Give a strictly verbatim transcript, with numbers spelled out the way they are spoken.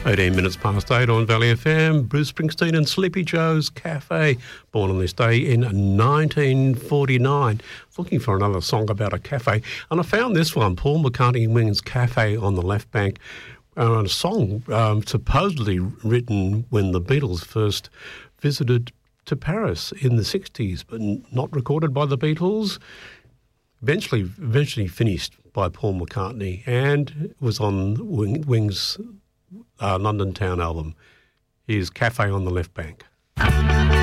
eighteen minutes past eight on Valley F M. Bruce Springsteen and Sleepy Joe's Cafe, born on this day in nineteen forty-nine. Looking for another song about a cafe, and I found this one, Paul McCartney and Wings' Cafe on the Left Bank, uh, a song um, supposedly written when the Beatles first visited to Paris in the sixties, but not recorded by the Beatles. Eventually, eventually finished by Paul McCartney, and was on Wing, Wings' uh, London Town album. Here's Cafe on the Left Bank.